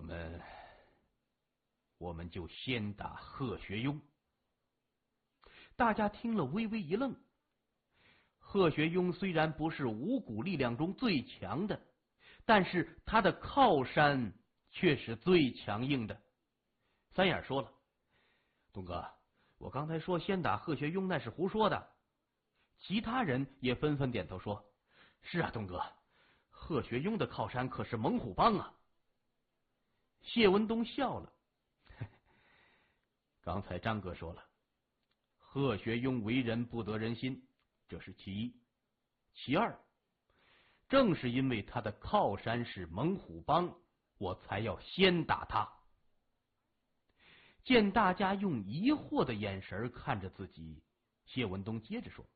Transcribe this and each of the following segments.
我们就先打贺学庸。大家听了微微一愣。贺学庸虽然不是五股力量中最强的，但是他的靠山却是最强硬的。三眼说了：“东哥，我刚才说先打贺学庸那是胡说的。”其他人也纷纷点头说：“是啊，东哥，贺学庸的靠山可是猛虎帮啊。”谢文东笑了：“刚才张哥说了，贺学庸为人不得人心，这是其一。其二，正是因为他的靠山是猛虎帮，我才要先打他。”见大家用疑惑的眼神看着自己，谢文东接着说：“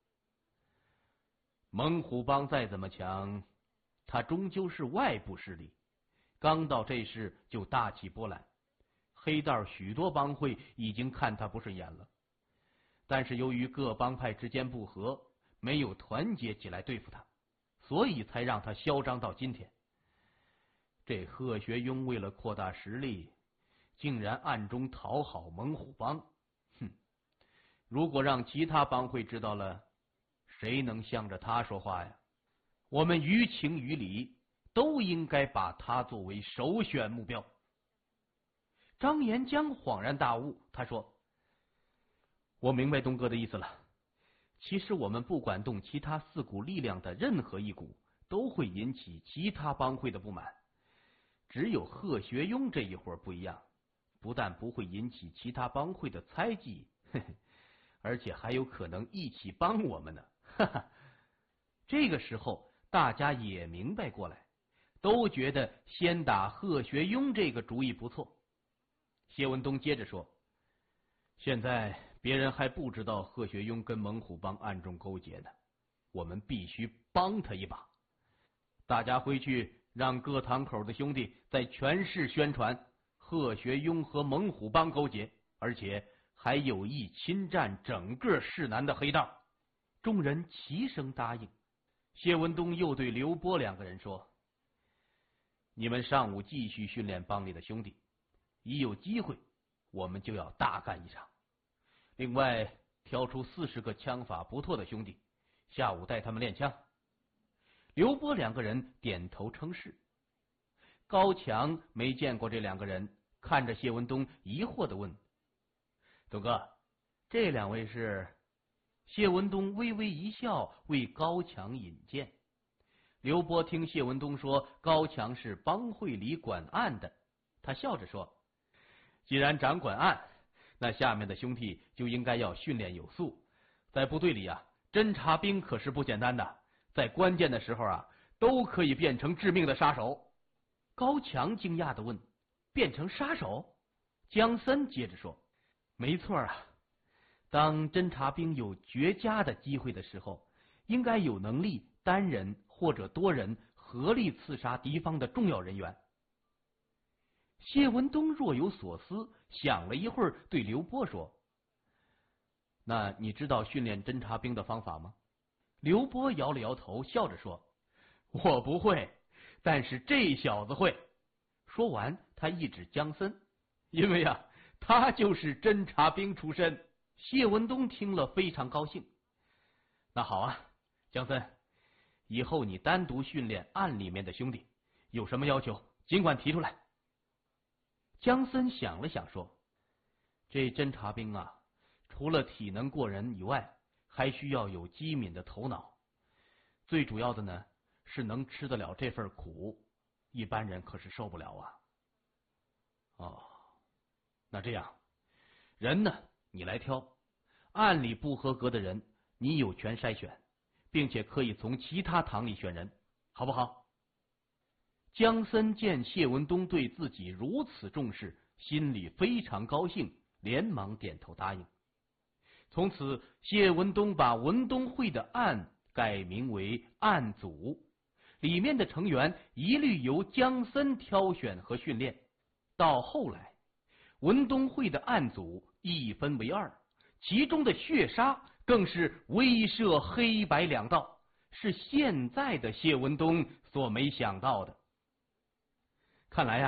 猛虎帮再怎么强，他终究是外部势力，刚到这事就大起波澜。黑道许多帮会已经看他不顺眼了，但是由于各帮派之间不和，没有团结起来对付他，所以才让他嚣张到今天。这贺学庸为了扩大实力，竟然暗中讨好猛虎帮，如果让其他帮会知道了，谁能向着他说话呀？我们于情于理都应该把他作为首选目标。”张延江恍然大悟，他说：“我明白东哥的意思了。其实我们不管动其他四股力量的任何一股，都会引起其他帮会的不满。只有贺学庸这一伙不一样，不但不会引起其他帮会的猜忌，而且还有可能一起帮我们呢。”这个时候大家也明白过来，都觉得先打贺学庸这个主意不错。谢文东接着说：“现在别人还不知道贺学庸跟猛虎帮暗中勾结呢，我们必须帮他一把。大家回去让各堂口的兄弟在全市宣传贺学庸和猛虎帮勾结，而且还有意侵占整个市南的黑道。”众人齐声答应。谢文东又对刘波两个人说：“你们上午继续训练帮里的兄弟，一有机会我们就要大干一场。另外挑出40个枪法不错的兄弟，下午带他们练枪。”刘波两个人点头称是。高强没见过这两个人，看着谢文东疑惑地问：“东哥，这两位是？”谢文东微微一笑，为高强引荐。刘波听谢文东说高强是帮会里管案的，他笑着说：“既然掌管案，那下面的兄弟就应该要训练有素。在部队里啊，侦察兵可是不简单的，在关键的时候啊，都可以变成致命的杀手。”高强惊讶地问：“变成杀手？”江森接着说：“没错啊，当侦察兵有绝佳的机会的时候，应该有能力单人或者多人合力刺杀敌方的重要人员。”谢文东若有所思，想了一会儿，对刘波说：“那你知道训练侦察兵的方法吗？”刘波摇了摇头，笑着说：“我不会，但是这小子会。”说完，他一指江森，因为啊，他就是侦察兵出身。谢文东听了非常高兴。那好啊，江森，以后你单独训练案里面的兄弟，有什么要求尽管提出来。江森想了想说：“这侦察兵啊，除了体能过人以外，还需要有机敏的头脑。最主要的呢，是能吃得了这份苦，一般人可是受不了啊。”哦，那这样，人呢，你来挑，案里不合格的人，你有权筛选，并且可以从其他堂里选人，好不好？江森见谢文东对自己如此重视，心里非常高兴，连忙点头答应。从此，谢文东把文东会的案改名为案组，里面的成员一律由江森挑选和训练。到后来，文东会的案组一分为二，其中的血杀更是威慑黑白两道，是现在的谢文东所没想到的。看来啊，